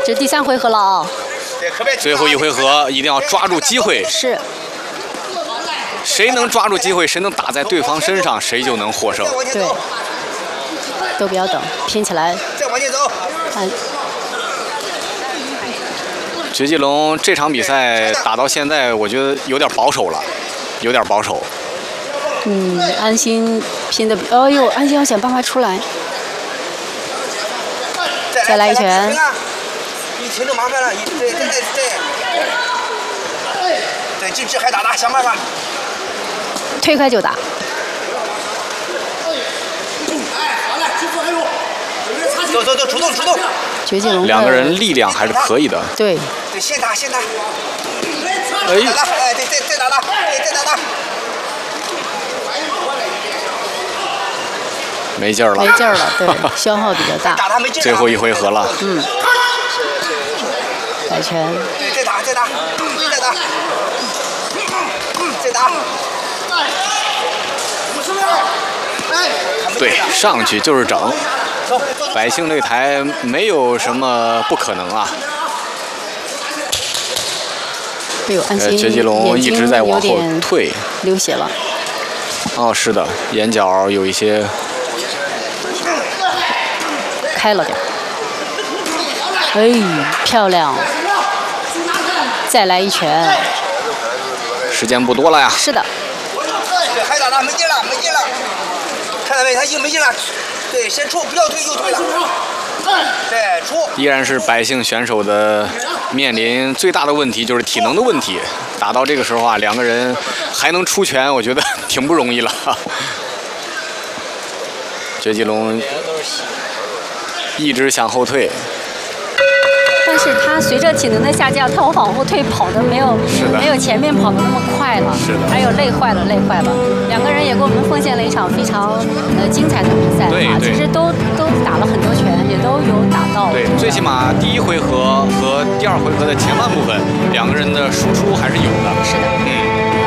这第3回合了啊！ 最后一回合一定要抓住机会， 是。 谁能抓住机会，谁能打在对方身上，谁就能获胜。 对。都不要等，拼起来。 再往前走。 绝技龙这场比赛打到现在，我觉得有点保守了，有点保守。 安心拼的，哎呦，安心要想办法出来。再来一拳。 你停就麻烦了，对，禁止还打，想办法。 推开就打。 走，主动。 绝技龙 2个人力量还是可以的。 对， 先打。 哎， 对，再打。 没劲儿了， 对，消耗比较大。 最后一回合了。 摆拳。 对，再打。 对，上去就是整。百姓这台没有什么不可能啊。 哎呦，安心绝技龙一直在往后退， 流血了。 哦，是的，眼角有一些开了点。哎，漂亮！再来一拳。 时间不多了呀。 是的。 对，还打，没劲了。看到没？他硬没劲了。对，先出，不要退，又退了。对，出。 依然是百姓选手的面临最大的问题，就是体能的问题。打到这个时候啊，2个人还能出拳，我觉得挺不容易了。绝技龙一直向后退。 但是他随着体能的下降，他往后退跑的没有前面跑的那么快了， 是的， 还有累坏了。2个人也给我们奉献了一场非常精彩的比赛啊！其实都打了很多拳，也都有打到。 对，最起码第1回合和第2回合的前半部分，2个人的输出还是有的。 是的。